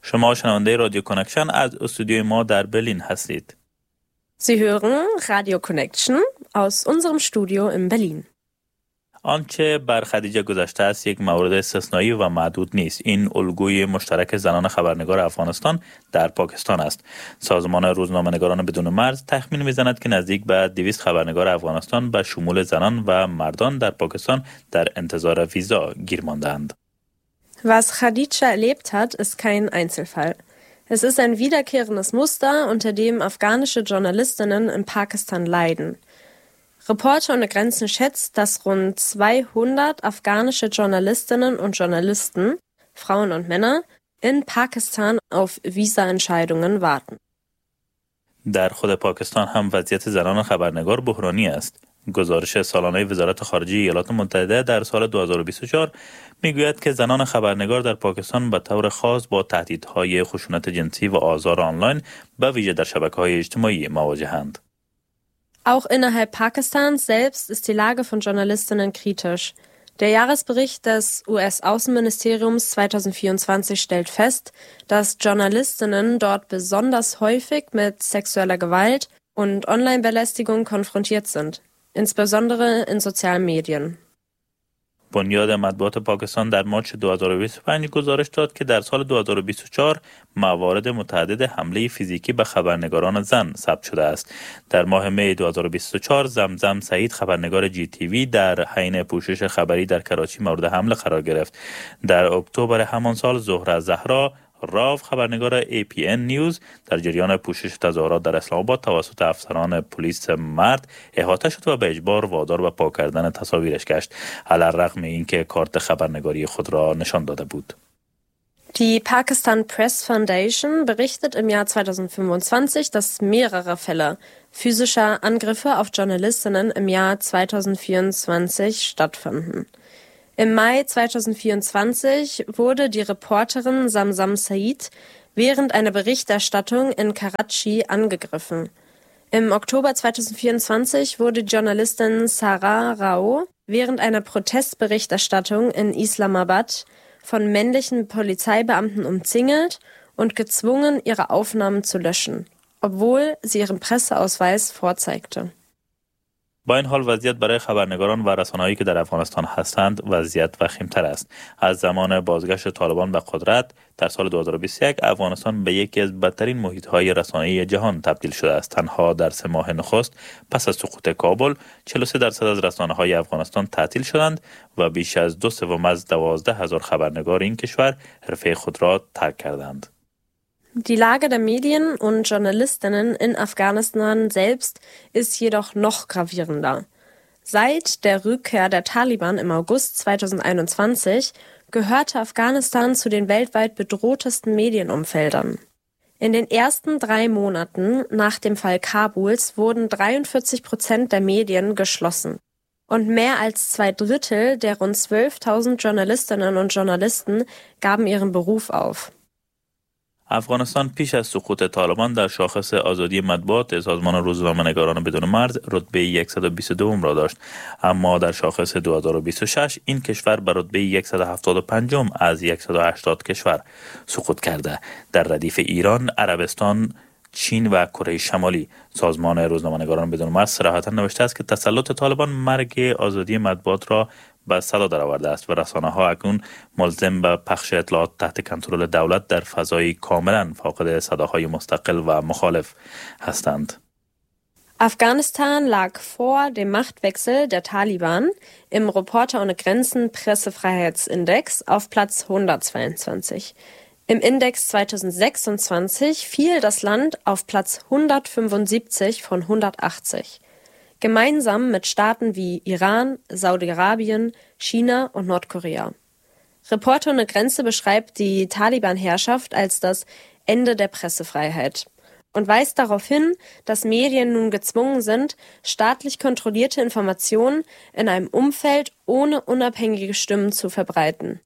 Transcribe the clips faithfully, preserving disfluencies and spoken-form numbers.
شما شنونده رادیو کانکشن از استودیوی ما در برلین هستید. Sie hören Radio Connection aus unserem Studio in Berlin. آنچه بر خدیجه گذشته است یک مورد استثنایی و معدود نیست. این الگوی مشترک زنان خبرنگار افغانستان در پاکستان است. سازمان روزنامه‌نگاران بدون مرز تخمین می‌زند که نزدیک به دویست خبرنگار افغانستان به شمول زنان و مردان در پاکستان در انتظار ویزا گیر مانده‌اند. Was Khadija erlebt hat, ist kein Einzelfall. Es ist ein wiederkehrendes Muster, unter dem afghanische Journalistinnen in Pakistan leiden. Reporter ohne Grenzen schätzt, dass rund zweihundert afghanische Journalistinnen und Journalisten, Frauen und Männer, in Pakistan auf Visa-Entscheidungen warten. در خود پاکستان هم وضعیت زنان خبرنگار بحرانی است. گزارش سالانه وزارت خارجه ایالات متحده در سال دو هزار و بیست و چهار میگوید که زنان خبرنگار در پاکستان به طور خاص با تهدیدهای خشونت جنسی و آزار آنلاین به ویژه در شبکه‌های اجتماعی مواجهند. Auch innerhalb Pakistans selbst ist die Lage von Journalistinnen kritisch. Der Jahresbericht des U S-Außenministeriums zwanzig vierundzwanzig stellt fest, dass Journalistinnen dort besonders häufig mit sexueller Gewalt und Online-Belästigung konfrontiert sind, insbesondere in sozialen Medien. بنیاد مطبوعات پاکستان در مارچ دو هزار و بیست و پنج گزارش داد که در سال دو هزار و بیست و چهار موارد متعدد حمله فیزیکی به خبرنگاران زن ثبت شده است. در ماه می دو هزار و بیست و چهار زمزم سعید خبرنگار جی تی وی در حین پوشش خبری در کراچی مورد حمله قرار گرفت. در اکتبر همان سال زهره زهرا راو خبرنگار ای پی ان نیوز در جریان پوشش تظاهرات در اسلام آباد توسط افسران پلیس مرد احاطه شد و به اجبار وادار به پاک کردن تصاویرش گشت، علی‌رغم اینکه کارت خبرنگاری خود را نشان داده بود. Die Pakistan Press Foundation berichtet im Jahr zwanzig fünfundzwanzig, dass mehrere Fälle physischer Angriffe auf Journalistinnen im Jahr zwanzig vierundzwanzig stattfanden. Im Mai zwanzig vierundzwanzig wurde die Reporterin Zamzam Said während einer Berichterstattung in Karachi angegriffen. Im Oktober zwanzig vierundzwanzig wurde die Journalistin Sarah Rao während einer Protestberichterstattung in Islamabad von männlichen Polizeibeamten umzingelt und gezwungen, ihre Aufnahmen zu löschen, obwohl sie ihren Presseausweis vorzeigte. با این حال وضعیت برای خبرنگاران و رسانه‌هایی که در افغانستان هستند وضعیت وخیم‌تر است. از زمان بازگشت طالبان به قدرت در سال دو هزار و بیست و یک افغانستان به یکی از بدترین محیط‌های رسانه‌ای جهان تبدیل شده است. تنها در سه ماه نخست پس از سقوط کابل چهل و سه درصد از رسانه‌های افغانستان تعطیل شدند و بیش از دو سوم از دوازده هزار خبرنگار این کشور حرفه خود را ترک کردند. Die Lage der Medien und Journalistinnen in Afghanistan selbst ist jedoch noch gravierender. Seit der Rückkehr der Taliban im August zwanzig einundzwanzig gehörte Afghanistan zu den weltweit bedrohtesten Medienumfeldern. In den ersten drei Monaten nach dem Fall Kabuls wurden dreiundvierzig Prozent der Medien geschlossen. Und mehr als zwei Drittel der rund zwölftausend Journalistinnen und Journalisten gaben ihren Beruf auf. افغانستان پیش از سقوط طالبان در شاخص آزادی مطبوعات سازمان روزنامه‌نگاران بدون مرز رتبه صد و بیست و دو را داشت، اما در شاخص دو هزار و بیست و شش این کشور به رتبه صد و هفتاد و پنج از صد و هشتاد کشور سقوط کرده. در ردیف ایران، عربستان، چین و کره شمالی. سازمان روزنامه‌نگاران بدون مرز صراحتاً نوشته است که تسلط طالبان مرگ آزادی مطبوعات را به صدا درآورده است و رسانه‌ها اکنون ملزم به پخش اطلاعات تحت کنترل دولت در فضایی کاملا فاقد صداهای مستقل و مخالف هستند. Afghanistan lag vor dem Machtwechsel der Taliban im Reporter ohne Grenzen Pressefreiheitsindex auf Platz hundertzweiundzwanzig. Im Index zwanzig sechsundzwanzig fiel das Land auf Platz hundertfünfundsiebzig von hundertachtzig. Gemeinsam mit Staaten wie Iran, Saudi-Arabien, China und Nordkorea. Reporter ohne Grenze beschreibt die Taliban-Herrschaft als das Ende der Pressefreiheit und weist darauf hin, dass Medien nun gezwungen sind, staatlich kontrollierte Informationen in einem Umfeld ohne unabhängige Stimmen zu verbreiten.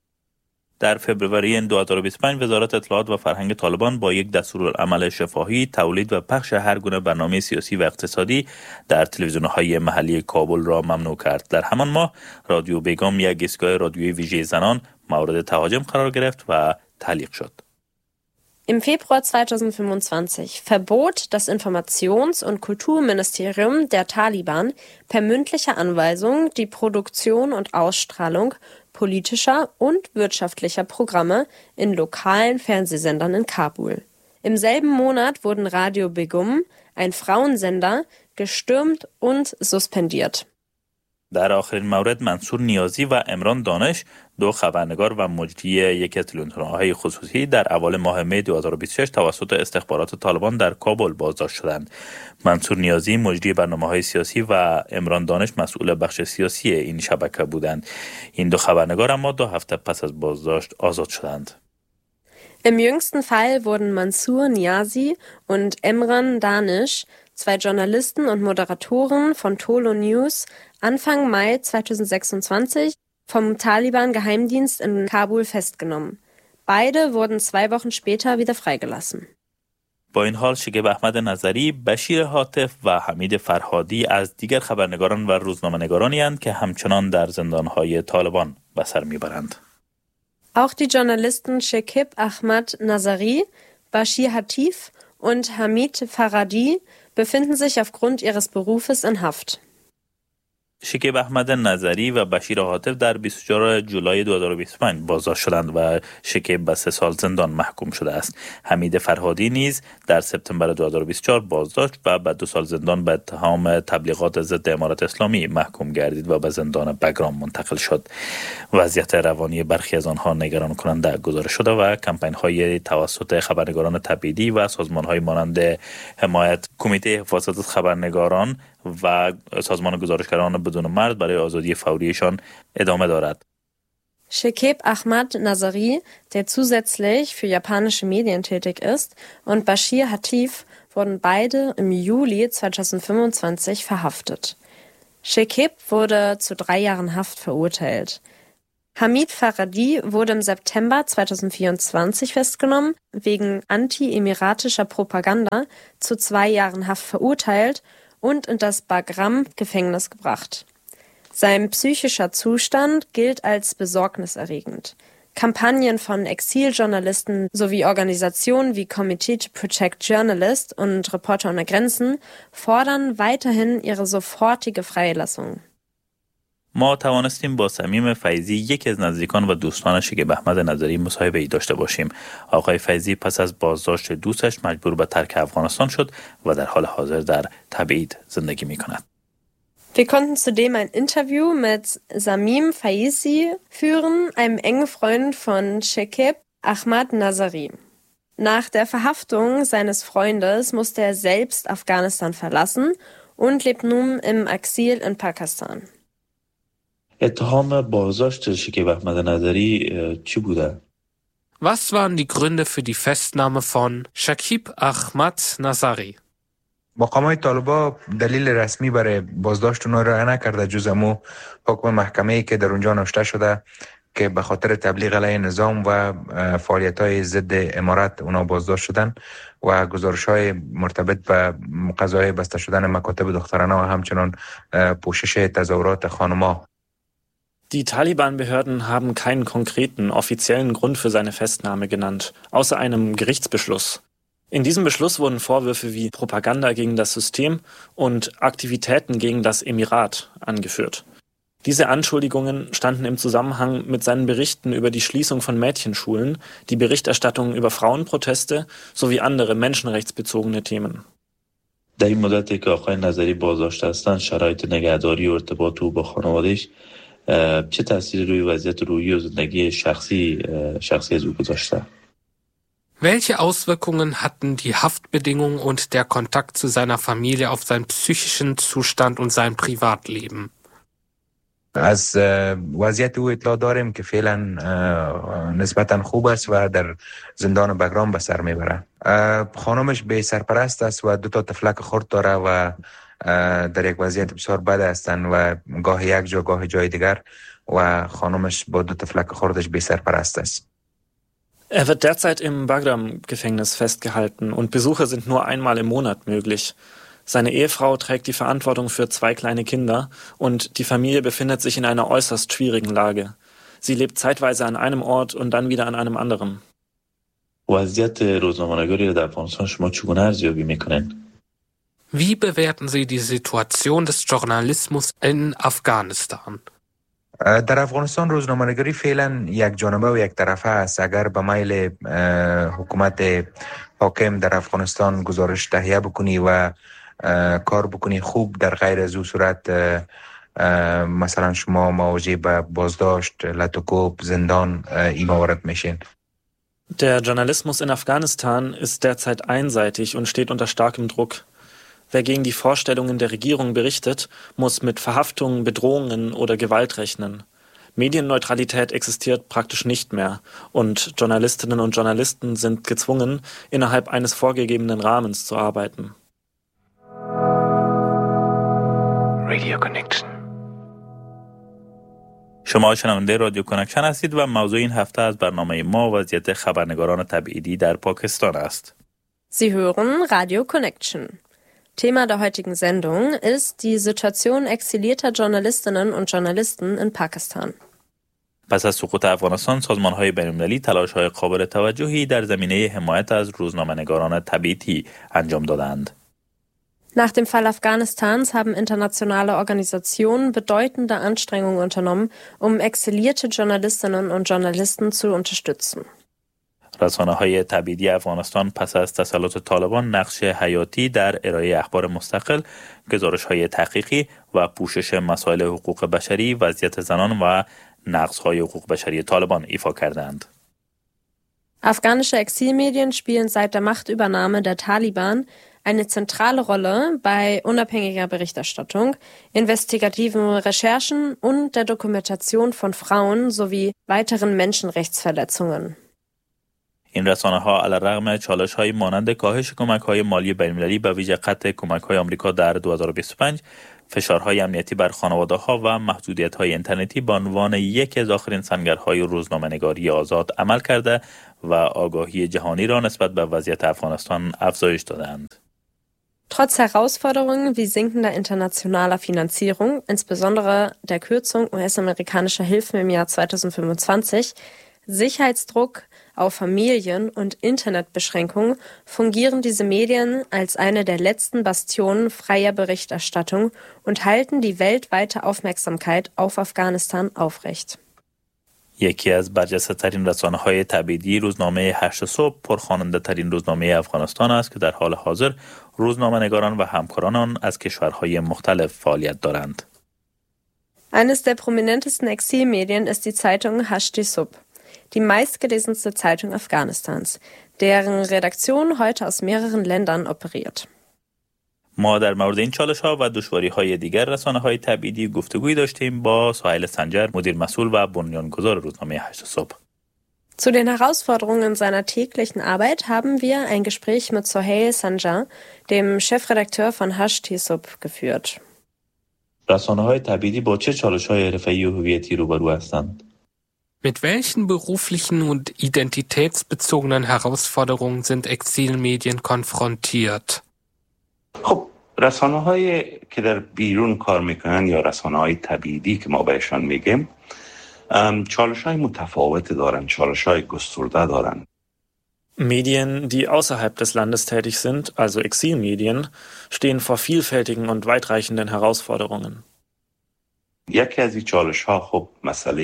در فبروری دو هزار و بیست و پنج وزارت اطلاعات و فرهنگ طالبان با یک دستورالعمل شفاهی تولید و پخش هر گونه برنامه سیاسی و اقتصادی در تلویزیون‌های محلی کابل را ممنوع کرد. در همان ماه رادیو بیگم، یک ایستگاه رادیویی ویژه زنان، مورد تهاجم قرار گرفت و تعلیق شد. Im Februar zweitausendfünfundzwanzig verbot das Informations- und Kulturministerium der Taliban per mündlicher Anweisung die Produktion und Ausstrahlung politischer und wirtschaftlicher Programme in lokalen Fernsehsendern in Kabul. Im selben Monat wurden Radio Begum, ein Frauensender, gestürmt und suspendiert. در آخرین مورد منصور نیازی و عمران دانش دو خبرنگار و مجری یکی از تلویزیون‌های خصوصی در اوایل ماه می دو هزار و بیست و شش توسط استخبارات طالبان در کابل بازداشت شدند. منصور نیازی مجری برنامه‌های سیاسی و عمران دانش مسئول بخش سیاسی این شبکه بودند. این دو خبرنگار اما دو هفته پس از بازداشت آزاد شدند. Im jüngsten Fall wurden Mansour Niazi und Emran Danish, zwei Journalisten und Moderatoren von Tolo News, Anfang Mai zweitausendsechsundzwanzig vom Taliban-Geheimdienst in Kabul festgenommen. Beide wurden zwei Wochen später wieder freigelassen. با این حال شکیب احمد نظری، بشیر حاطف و حمید فرهادی از دیگر خبرنگاران و روزنامه‌نگارانی اند که همچنان در زندان‌های طالبان به سر می‌برند. Auch die Journalisten Shekib Ahmad Nazari, Bashir Hatif und Hamid Farhadi befinden sich aufgrund ihres Berufes in Haft. شکیب احمد نظری و بشیر حاطف در بیست و چهارم جولای دو هزار و بیست و پنج بازداشت شدند و شکیب به سه سال زندان محکوم شده است. حمید فرهادی نیز در سپتامبر دو هزار و بیست و چهار بازداشت و به دو سال زندان به اتهام تبلیغات ضد امارت اسلامی محکوم گردید و به زندان بگرام منتقل شد. وضعیت روانی برخی از آنها نگران کننده گزارش شده و کمپین‌های توسط خبرنگاران تبعیدی و سازمان‌های مانند حمایت کمیته حفاظت از خبرنگاران و سازمان گزارشگران بدون مرز برای آزادی فوریشان ادامه دارد. Shekib Ahmad Nazari, der zusätzlich für japanische Medien tätig ist, und Bashir Hatif wurden beide im Juli zweitausendfünfundzwanzig verhaftet. Shekib wurde zu drei Jahren Haft verurteilt. Hamid Farhadi wurde im September zweitausendvierundzwanzig festgenommen, wegen anti-emiratischer Propaganda zu zwei Jahren Haft verurteilt und in das Bagram-Gefängnis gebracht. Sein psychischer Zustand gilt als besorgniserregend. Kampagnen von Exiljournalisten sowie Organisationen wie Committee to Protect Journalists und Reporter ohne Grenzen fordern weiterhin ihre sofortige Freilassung. ما توانستیم با صمیم فیضی یکی از نزدیکان و دوستان شکیب احمد نظری مصاحبه‌ای داشته باشیم. آقای فیضی پس از بازداشت دوستش مجبور به ترک افغانستان شد و در حال حاضر در تبعید زندگی می‌کند. Wir konnten zudem ein Interview mit Samim Faizi führen, einem engen Freund von Shekib Ahmad Nazari. Nach der Verhaftung seines Freundes musste er selbst Afghanistan verlassen und lebt nun im Exil in Pakistan. اتهام بازداشت شکیب احمد نظری چی بوده؟ Was waren die Gründe für die Festnahme von Shekib Ahmad Nazari? مقامات طالبا دلیل رسمی برای بازداشت اونها را نکرده جز امو حکم محکمه‌ای که در اونجا نوشته شده که به خاطر تبلیغ علیه نظام و فعالیت‌های ضد امارت اونها بازداشت شدن و گزارش‌های مرتبط به قضای بسته شدن مکاتب دخترانه و همچنان پوشش تظاهرات خانم‌ها. Die Taliban-Behörden haben keinen konkreten, offiziellen Grund für seine Festnahme genannt, außer einem Gerichtsbeschluss. In diesem Beschluss wurden Vorwürfe wie Propaganda gegen das System und Aktivitäten gegen das Emirat angeführt. Diese Anschuldigungen standen im Zusammenhang mit seinen Berichten über die Schließung von Mädchenschulen, die Berichterstattung über Frauenproteste sowie andere menschenrechtsbezogene Themen. در این مدتی که آقای نظری بازداشته هستند، شرایط نگهداری و ارتباط او با خانواده‌اش چه تأثیری روی وضعیت روحی و زندگی شخصی شخصی از او گذاشته؟ Welche Auswirkungen hatten die Haftbedingungen und der Kontakt zu seiner Familie auf seinen psychischen Zustand und sein Privatleben? از وضعیت او اطلاع داریم که فعلا نسبتا خوب است و در زندان بگرام به سر میبره. خانمش به سرپرست است و دو تا طفلک خرد داره و در یک وضعیت بسیار بد هستند و گاه یک جا گاه جای دیگر و خانمش با دو طفلک خردش به سرپرست است. Er wird derzeit im Bagram-Gefängnis festgehalten und Besuche sind nur einmal im Monat möglich. Seine Ehefrau trägt die Verantwortung für zwei kleine Kinder und die Familie befindet sich in einer äußerst schwierigen Lage. Sie lebt zeitweise an einem Ort und dann wieder an einem anderen. وضعیت روزنامه‌نگاری را در افغانستان شما چگونه ارزیابی میکنین؟ Wie bewerten Sie die Situation des Journalismus in Afghanistan? در افغانستان روزنامه‌نگاری فعلا یک جانبه و یک طرفه است. اگر به میل حکومت حاکم در افغانستان گزارش تهیه بکنی و کار بکنی خوب، در غیر از او صورت مثلا شما مواجه به بازداشت، لطوکوب، زندان این موارد میشین. Der Journalismus in Afghanistan ist derzeit einseitig und steht unter starkem Druck. Wer gegen die Vorstellungen der Regierung berichtet, muss mit Verhaftungen, Bedrohungen oder Gewalt rechnen. Medienneutralität existiert praktisch nicht mehr und Journalistinnen und Journalisten sind gezwungen, innerhalb eines vorgegebenen Rahmens zu arbeiten. Radio Connection. شما شنونده رادیو کانکشن هستید و موضوع این هفته از برنامه ما وضعیت خبرنگاران تبعیدی در پاکستان است. Sie hören Radio Connection. Thema der heutigen Sendung ist die Situation exilierter Journalistinnen und Journalisten in Pakistan. پس از سقوط افغانستان، سازمان‌های بین‌المللی تلاش‌های قابل توجهی در زمینه حمایت از روزنامه‌نگاران تبعیدی انجام دادند. Nach dem Fall Afghanistans haben internationale Organisationen bedeutende Anstrengungen unternommen, um exilierte Journalistinnen und Journalisten zu unterstützen. رسانه‌های تبعیدی افغانستان پس از تسلط طالبان نقش حیاتی در ارائه اخبار مستقل، گزارش‌های تحقیقی و پوشش مسائل حقوق بشری، وضعیت زنان و نقض‌های حقوق بشری طالبان ایفا کردند. Afghanische Exilmedien spielen seit der Machtübernahme der Taliban eine zentrale Rolle bei unabhängiger Berichterstattung, investigativen Recherchen und der Dokumentation von Frauen sowie weiteren Menschenrechtsverletzungen. این رسانه‌ها علیرغم چالش‌های مانند کاهش کمک‌های مالی بین‌المللی به ویژه قطع کمک‌های آمریکا در دو هزار و بیست و پنج، فشارهای امنیتی بر خانواده‌ها و محدودیت‌های اینترنتی به عنوان یکی از آخرین سنگرهای روزنامه‌نگاری آزاد عمل کرده و آگاهی جهانی را نسبت به وضعیت افغانستان افزایش دادند. Trotz Herausforderungen wie sinkender internationaler Finanzierung, insbesondere der Kürzung U S-amerikanischer Hilfen im Jahr zweitausendfünfundzwanzig, Sicherheitsdruck auf Familien und Internetbeschränkungen fungieren diese Medien als eine der letzten Bastionen freier Berichterstattung und halten die weltweite Aufmerksamkeit auf Afghanistan aufrecht. یکی از برجسته ترین رسانه های تبعیدی روزنامه هشت صبح پرخواننده ترین روزنامه افغانستان است که در حال حاضر روزنامه نگاران و همکاران آن از کشورهای مختلف فعالیت دارند. Eines der prominentesten Exilmedien ist die Zeitung Hashti Sub, die meistgelesenste Zeitung Afghanistans, deren Redaktion heute aus mehreren Ländern operiert. ما در مورد این چالش‌ها و دشواری‌های دیگر رسانه‌های تبعیدی گفتگوی داشتیم با سهیل سنجر، مدیر مسئول و بنیانگذار روزنامه هشت صبح. Zu den Herausforderungen seiner täglichen Arbeit haben wir ein Gespräch mit Sohail Sanjar, dem Chefredakteur von Hashti Sub, geführt. رسانه‌های تبعیدی با چه چالش‌های حرفه‌ای و هویتی روبرو هستند؟ Mit welchen beruflichen und identitätsbezogenen Herausforderungen sind Exilmedien konfrontiert? خب رسانه هایی که در بیرون کار میکنن یا رسانه های تبعیدی که ما بهشان میگیم چالش های متفاوت دارن، چالش های گسترده دارن. Medien, die außerhalb des Landes tätig sind, also Exilmedien, stehen vor vielfältigen und weitreichenden Herausforderungen. یکی از این چالش ها خب مسئله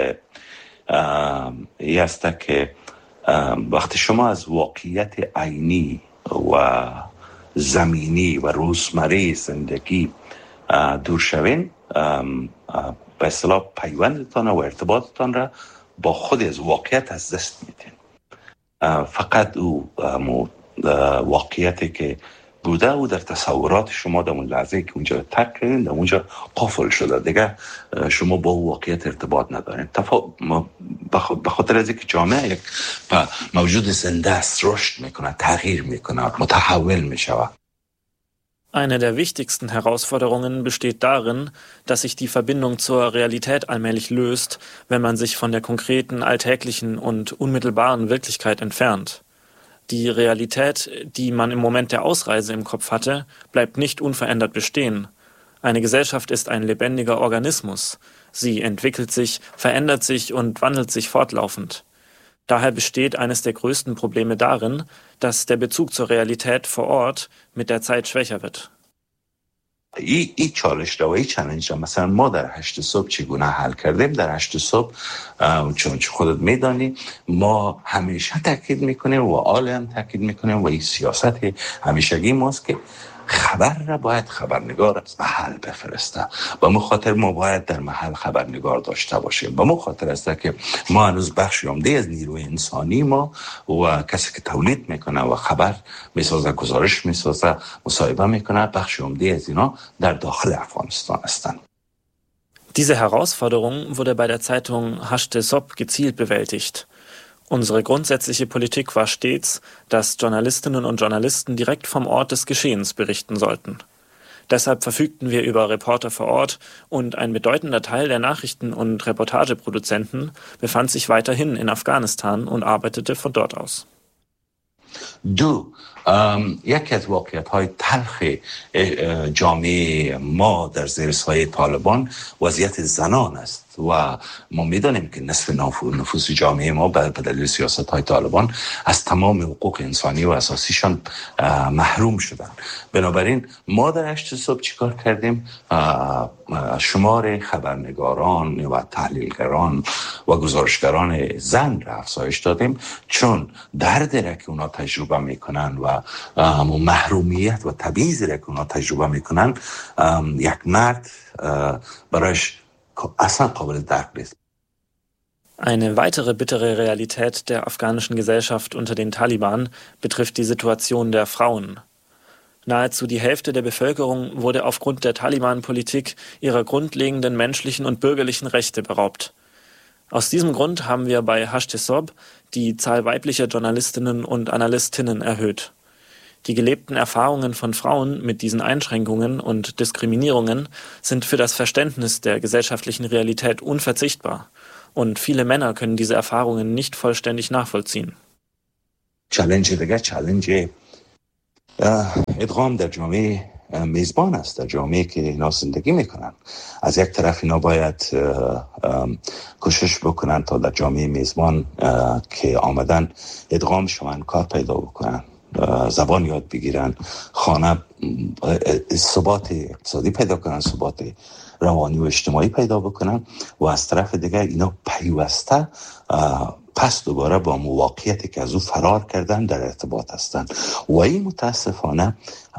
ای است که وقتی شما از واقعیت عینی و زمینی و روزمره زندگی دور شوین، به اصطلاح پیوندتان و ارتباطتان را با خود از واقعیت از دست میدین. فقط او واقعیتی که بوده او در تصورات شما در اون لحظه که اونجا ترک کردین در اونجا قفل شده، دیگه شما با او واقعیت ارتباط ندارین. به خاطر از اینکه جامعه یک موجود زنده است، رشد میکنه، تغییر میکنه، متحول میشود. Eine der wichtigsten Herausforderungen besteht darin, dass sich die Verbindung zur Realität allmählich löst, wenn man sich von der konkreten, alltäglichen und unmittelbaren Wirklichkeit entfernt. Die Realität, die man im Moment der Ausreise im Kopf hatte, bleibt nicht unverändert bestehen. Eine Gesellschaft ist ein lebendiger Organismus. Sie entwickelt sich, verändert sich und wandelt sich fortlaufend. Daher besteht eines der größten Probleme darin, dass der Bezug zur Realität vor Ort mit der Zeit schwächer wird. ای ای چالش را و ای چالش را مثلا ما در هشت صبح چگونه حل کردیم. در هشت صبح چون خودت میدانی ما همیشه تاکید میکنیم و آل هم تاکید میکنیم و این سیاست همیشگی ماست که خبر را باید خبرنگار از محل بفرسته. به مو خاطر ما باید در محل خبرنگار داشته باشیم. به مو خاطر است که ما هنوز بخشی عمده از نیروی انسانی ما و کسی که تولید میکنه و خبر میسازه، گزارش میسازه، مصاحبه میکنه، بخشی عمده از اینا در داخل افغانستان هستند. Diese Herausforderung wurde bei der Zeitung Hashte Sob gezielt bewältigt. Unsere grundsätzliche Politik war stets, dass Journalistinnen und Journalisten direkt vom Ort des Geschehens berichten sollten. Deshalb verfügten wir über Reporter vor Ort und ein bedeutender Teil der Nachrichten- und Reportageproduzenten befand sich weiterhin in Afghanistan und arbeitete von dort aus. دو یکی از واقعیت‌های تلخ جامعه ما در زیر سایه طالبان وضعیت زنان است و ما می‌دانیم که نصف نفوس جامعه ما به دلیل سیاست‌های طالبان از تمام حقوق انسانی و اساسیشان محروم شدند. بنابراین ما در هشت صبح چیکار کردیم؟ شمار خبرنگاران و تحلیلگران و گزارشگران زن را افزایش دادیم، چون دردی را که اونا تجربه میکنن و محرومیت و تبعیضی را که اونا تجربه میکنن یک مرد برایش اصلا قابل درک نیست. Eine weitere bittere Realität der afghanischen Gesellschaft unter den Taliban betrifft die Situation der Frauen. Nahezu die Hälfte der Bevölkerung wurde aufgrund der Taliban-Politik ihrer grundlegenden menschlichen und bürgerlichen Rechte beraubt. Aus diesem Grund haben wir bei Hashte Sob die Zahl weiblicher Journalistinnen und Analystinnen erhöht. Die gelebten Erfahrungen von Frauen mit diesen Einschränkungen und Diskriminierungen sind für das Verständnis der gesellschaftlichen Realität unverzichtbar. Und viele Männer können diese Erfahrungen nicht vollständig nachvollziehen. Challenge دیگه challenge ادغام در جامعه میزبان است، در جامعه که اینا زندگی میکنن. از یک طرف اینا باید کوشش بکنن تا در جامعه میزبان که آمدن ادغام شوند، کار پیدا بکنن، زبان یاد بگیرن، خانه ثبات اقتصادی پیدا کنن، ثبات روانی و اجتماعی پیدا بکنن و از طرف دیگه اینا پیوسته پس دوباره با مواقعیتی که از او فرار کردن در ارتباط هستند و این متاسفانه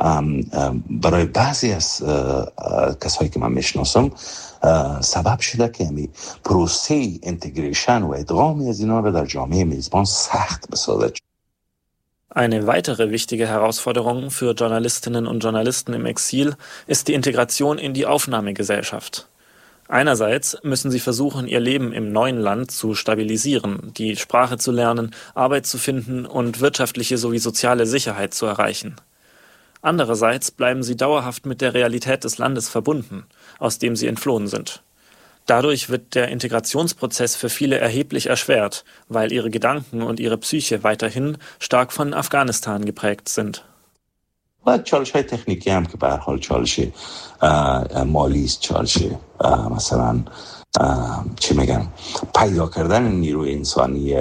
برای بعضی از کسایی که من میشناسم سبب شده که همی پروسه انتگریشن و ادغامی از اینا را در جامعه میزبان سخت بسازد. Eine weitere wichtige Herausforderung für Journalistinnen und Journalisten im Exil ist die Integration in die Aufnahmegesellschaft. Einerseits müssen sie versuchen, ihr Leben im neuen Land zu stabilisieren, die Sprache zu lernen, Arbeit zu finden und wirtschaftliche sowie soziale Sicherheit zu erreichen. Andererseits bleiben sie dauerhaft mit der Realität des Landes verbunden, aus dem sie entflohen sind. Dadurch wird der Integrationsprozess für viele erheblich erschwert, weil ihre Gedanken und ihre Psyche weiterhin stark von Afghanistan geprägt sind. و چالش های تکنیکی هم که به هر حال چالش مالی است، چالش مثلا چی میگم پیدا کردن نیروی انسانی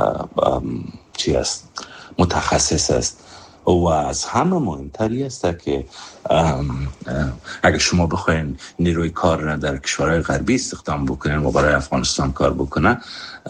چی است متخصص است و از همه مهمتری است که اگه شما بخواین نیروی کار را در کشورهای غربی استخدام بکنین و برای افغانستان کار بکنه،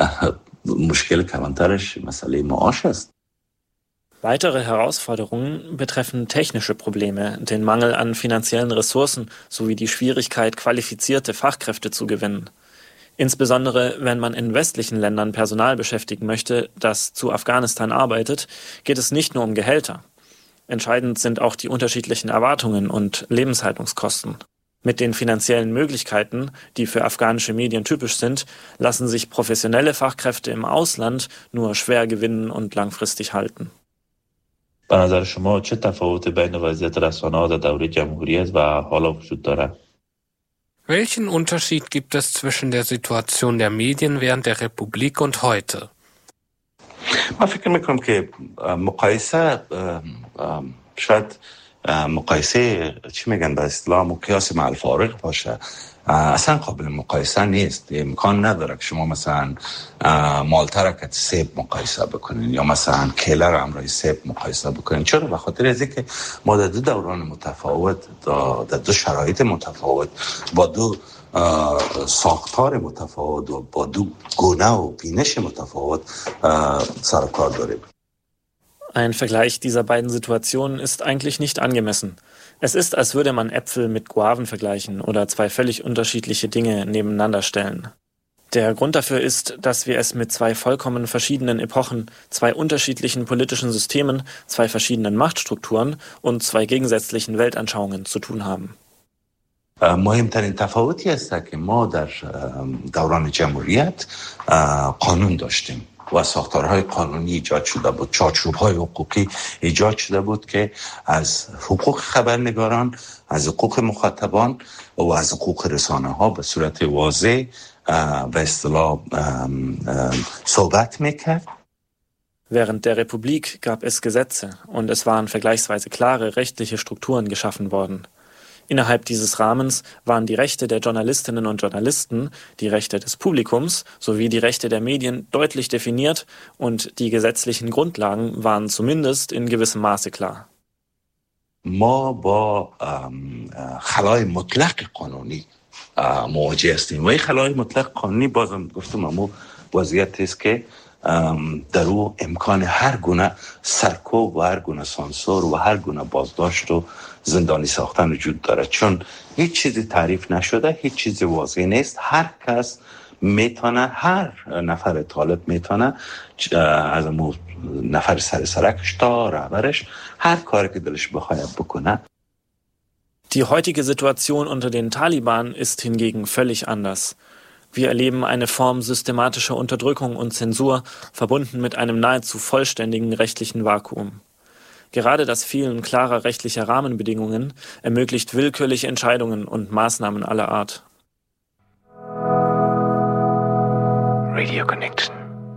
مشکل کلانترش مسئله معاش است. Weitere Herausforderungen betreffen technische Probleme, den Mangel an finanziellen Ressourcen sowie die Schwierigkeit, qualifizierte Fachkräfte zu gewinnen. Insbesondere wenn man in westlichen Ländern Personal beschäftigen möchte, das zu Afghanistan arbeitet, geht es nicht nur um Gehälter. Entscheidend sind auch die unterschiedlichen Erwartungen und Lebenshaltungskosten. Mit den finanziellen Möglichkeiten, die für afghanische Medien typisch sind, lassen sich professionelle Fachkräfte im Ausland nur schwer gewinnen und langfristig halten. به نظر شما چه تفاوت بین وضعیت رسانه‌ها در دوره جمهوریت و حالا وجود دارد؟ Welchen Unterschied gibt es zwischen der Situation der Medien während der Republik und heute? من فکر میکنم که مقایسه شاید مقایسه چی میگن به اصطلاح مقیاس مع الفارق باشه اصلا قابل مقایسه نیست. امکان نداره که شما مثلا مالتا را که سیب مقایسه بکنین یا مثلا کیله را همراه سیب مقایسه بکنین. چرا؟ به خاطر از اینکه ما در دو دوران متفاوت، در دو شرایط متفاوت، با دو ساختار متفاوت و با دو گونه و بینش متفاوت سر و کار داریم. Ein Vergleich dieser beiden Situationen ist eigentlich nicht angemessen. Es ist, als würde man Äpfel mit Guaven vergleichen oder zwei völlig unterschiedliche Dinge nebeneinander stellen. Der Grund dafür ist, dass wir es mit zwei vollkommen verschiedenen Epochen, zwei unterschiedlichen politischen Systemen, zwei verschiedenen Machtstrukturen und zwei gegensätzlichen Weltanschauungen zu tun haben. مهمترین تفاوتی است که ما در دوران جمهوریت قانون داشتیم و ساختارهای قانونی ایجاد شده بود، چارچوب‌های حقوقی ایجاد شده بود که از حقوق خبرنگاران، از حقوق مخاطبان و از حقوق رسانه‌ها به صورت واضح به اصطلاح صحبت میکرد. Während der Republik gab es Gesetze und es waren vergleichsweise klare rechtliche Strukturen geschaffen worden. Innerhalb dieses Rahmens waren die Rechte der Journalistinnen und Journalisten, die Rechte des Publikums sowie die Rechte der Medien deutlich definiert und die gesetzlichen Grundlagen waren zumindest in gewissem Maße klar. ما با خلای مطلق قانونی مواجه هستیم و این خلای مطلق قانونی بازم گفتم اما وضعیت است که در او امکان هر گونه سرکوب و هر گونه سانسور و هر گونه بازداشت و زندانی ساختن وجود داره، چون هیچ چیزی تعریف نشده، هیچ چیزی واضح نیست. هر کس میتونه، هر نفر طالب میتونه از امو نفر سر سرکش تا رهبرش هر کاری که دلش بخواد بکنه. Die heutige Situation unter den Taliban ist hingegen völlig anders. Wir erleben eine Form systematischer Unterdrückung und Zensur, verbunden mit einem nahezu vollständigen rechtlichen Vakuum. Gerade das Fehlen klarer rechtlicher Rahmenbedingungen ermöglicht willkürliche Entscheidungen und Maßnahmen aller Art. Radio Connection.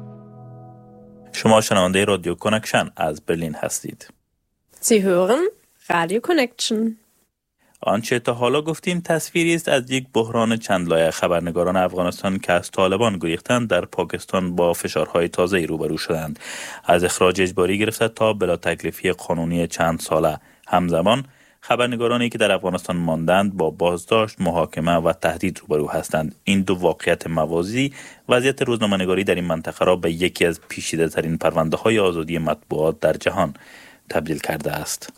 شما شنونده رادیو کانکشن از برلین هستید. Sie hören Radio Connection. آنچه تا حالا گفتیم تصویری است از یک بحران چند لایه. خبرنگاران افغانستان که از طالبان گریختند در پاکستان با فشارهای تازه‌ای روبرو شدند، از اخراج اجباری گرفته تا بلا تکلیفی قانونی چند ساله. همزمان خبرنگارانی که در افغانستان ماندند با بازداشت، محاکمه و تهدید روبرو هستند. این دو واقعیت موازی وضعیت روزنامه‌نگاری در این منطقه را به یکی از پیچیده‌ترین پرونده‌های آزادی مطبوعات در جهان تبدیل کرده است.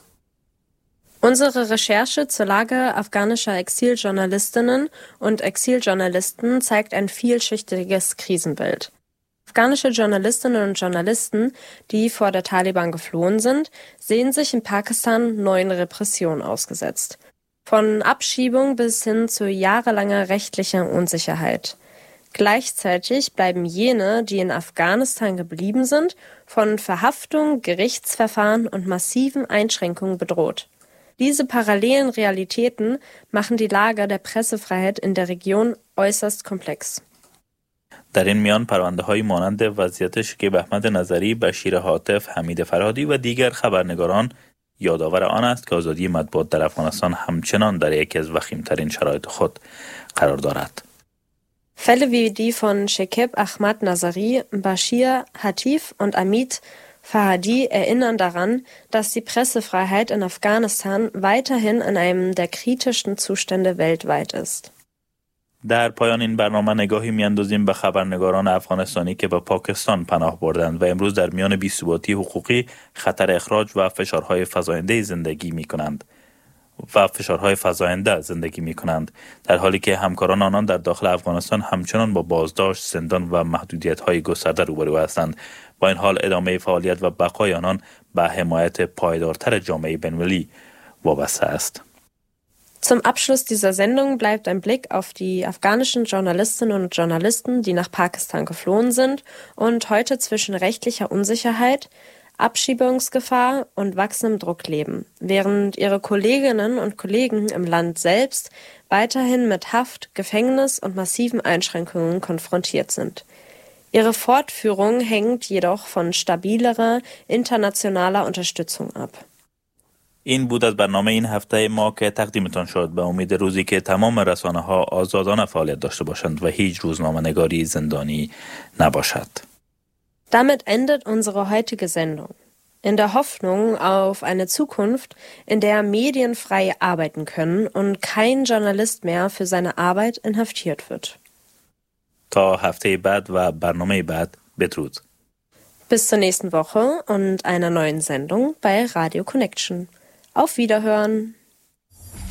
Unsere Recherche zur Lage afghanischer Exiljournalistinnen und Exiljournalisten zeigt ein vielschichtiges Krisenbild. Afghanische Journalistinnen und Journalisten, die vor der Taliban geflohen sind, sehen sich in Pakistan neuen Repressionen ausgesetzt. Von Abschiebung bis hin zu jahrelanger rechtlicher Unsicherheit. Gleichzeitig bleiben jene, die in Afghanistan geblieben sind, von Verhaftung, Gerichtsverfahren und massiven Einschränkungen bedroht. Diese parallelen Realitäten machen die Lage der Pressefreiheit in der Region äußerst komplex. در این میان پرونده های مانند وضعیت شکیب احمد نظری، بشیر حاطف، حمید فرهادی و دیگر خبرنگاران یادآور آن است که آزادی مطبوعات در افغانستان همچنان در یکی از وخیمترین شرایط خود قرار دارد. Fälle wie die von Shekib Ahmad Nazari, Bashir Hatif und Amit Farhadi erinnern daran, dass die Pressefreiheit in Afghanistan weiterhin in einem der kritischsten Zustände weltweit ist. در پایان این برنامه نگاهی میاندازیم به خبرنگاران افغانستانی که به پاکستان پناه بردند و امروز در میان بی‌ثباتی حقوقی، خطر اخراج و فشارهای فزاینده زندگی می‌کنند و فشارهای فزاینده زندگی می‌کنند، در حالی که همکاران آنان در داخل افغانستان همچنان با بازداشت، زندان و محدودیت‌های گسترده روبرو هستند. با این حال ادامه فعالیت و بقای آنان به حمایت پایدارتر جامعه بین‌المللی وابسته است. Zum Abschluss dieser Sendung bleibt ein Blick auf die afghanischen Journalistinnen und Journalisten, die nach Pakistan geflohen sind und heute zwischen rechtlicher Unsicherheit, Abschiebungsgefahr und wachsendem Druck leben, während ihre Kolleginnen und Kollegen im Land selbst weiterhin mit Haft, Gefängnis und massiven Einschränkungen konfrontiert sind. Ihre Fortführung hängt jedoch von stabilerer internationaler Unterstützung ab. این بود از برنامه این هفته ما که تقدیمتان شد. به امید روزی که تمام رسانه ها آزادانه فعالیت داشته باشند و هیچ روزنامه‌نگاری زندانی نباشد. Damit endet unsere heutige Sendung. In der Hoffnung auf eine Zukunft, in der Medien frei arbeiten können und kein Journalist mehr für seine Arbeit inhaftiert wird. تا هفته بعد و برنامه بعد، بدرود. Bis zur nächsten Woche und einer neuen Sendung bei Radio Connection. Auf Wiederhören!